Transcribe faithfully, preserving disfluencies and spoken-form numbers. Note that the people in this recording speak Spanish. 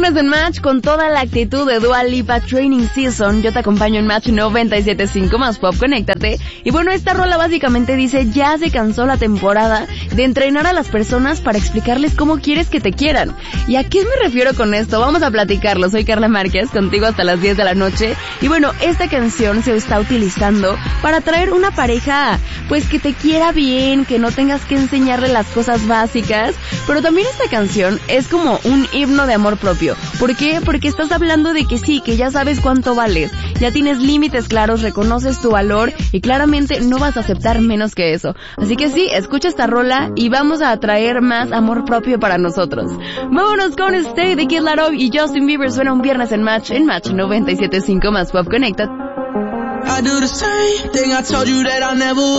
viernes en Match con toda la actitud de Dua Lipa Training Season. Yo te acompaño en Match noventa y siete punto cinco más Pop, conéctate. Y bueno, esta rola básicamente dice, ya se cansó la temporada de entrenar a las personas para explicarles cómo quieres que te quieran. ¿Y a qué me refiero con esto? Vamos a platicarlo. Soy Carla Márquez, contigo hasta las diez de la noche. Y bueno, esta canción se está utilizando para atraer una pareja, pues que te quiera bien, que no tengas que enseñarle las cosas básicas. Pero también esta canción es como un himno de amor propio. ¿Por qué? Porque estás hablando de que sí, que ya sabes cuánto vales, ya tienes límites claros, reconoces tu valor y claramente no vas a aceptar menos que eso. Así que sí, escucha esta rola y vamos a atraer más amor propio para nosotros. Vámonos con Stay de Kid Laroi y Justin Bieber. Suena un viernes en Match, en Match noventa y siete punto cinco más Pop, Connected. I do the same thing I told you that I never would.